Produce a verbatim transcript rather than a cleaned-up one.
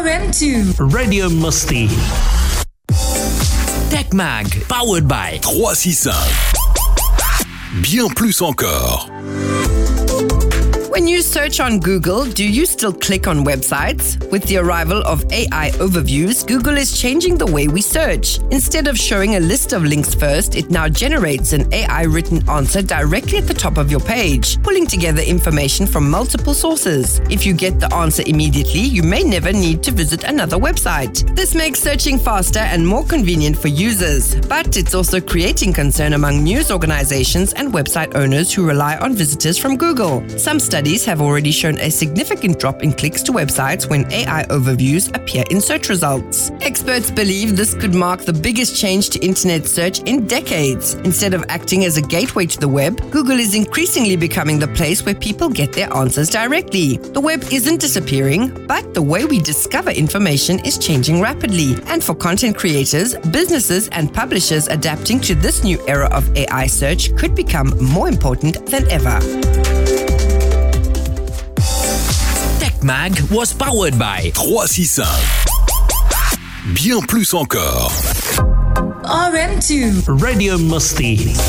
R M two Radio Musti. Tech Mag, powered by trois six cinq. Bien plus encore. When you search on Google, do you still click on websites? With the arrival of A I overviews, Google is changing the way we search. Instead of showing a list of links first, it now generates an A I-written answer directly at the top of your page, pulling together information from multiple sources. If you get the answer immediately, you may never need to visit another website. This makes searching faster and more convenient for users, but it's also creating concern among news organizations and website owners who rely on visitors from Google. Some studies have already shown a significant drop in clicks to websites when A I overviews appear in search results. Experts believe this could mark the biggest change to internet search in decades. Instead of acting as a gateway to the web, Google is increasingly becoming the place where people get their answers directly. The web isn't disappearing, but the way we discover information is changing rapidly. And for content creators, businesses, and publishers adapting to this new era of A I search could become more important than ever. Tech Mag was powered by trois six cinq. Bien plus encore. R M two Radio Musti.